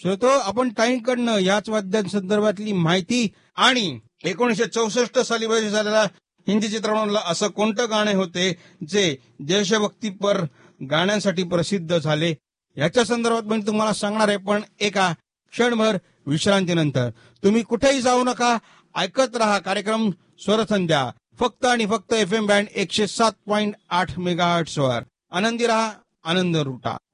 श्रोतो, आपण टाईकडनं याच वाद्यांसंदर्भातली माहिती आणि 1964 साली बहिष् झालेल्या हिंदी चित्रपटाला असं कोणतं गाणे होते जे देशभक्तीपर गाण्यांसाठी प्रसिद्ध झाले याच्या संदर्भात मी तुम्हाला सांगणार आहे, पण एका क्षणभर विश्रांतीनंतर. तुम्ही कुठेही जाऊ नका, ऐकत रहा कार्यक्रम स्वरसंध्या, फक्त आणि फक्त FM बँड 107.8 मेगाहर्ट्झ वर. आनंदी रहा, आनंद लुटा.